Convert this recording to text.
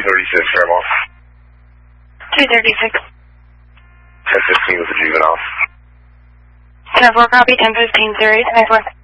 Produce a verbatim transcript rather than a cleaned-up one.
two thirty-six, Fairmont. two thirty-six. ten fifteen with the juvenile. ten four, copy, ten fifteen, series, next one.